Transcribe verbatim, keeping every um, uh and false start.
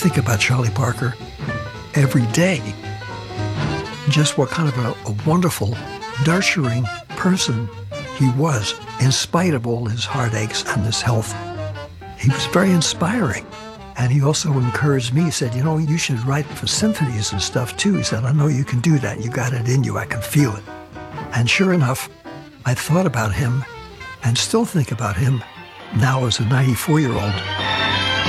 think about Charlie Parker every day. Just what kind of a, a wonderful, nurturing person he was, in spite of all his heartaches and his health. He was very inspiring. And he also encouraged me. He said, you know, you should write for symphonies and stuff too. He said, I know you can do that. You got it in you. I can feel it. And sure enough, I thought about him and still think about him now as a ninety-four-year-old.